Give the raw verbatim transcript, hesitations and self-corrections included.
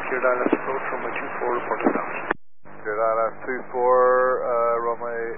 Clear Dallas approach, runway two four, report to ground. Clear Dallas two four, uh, runway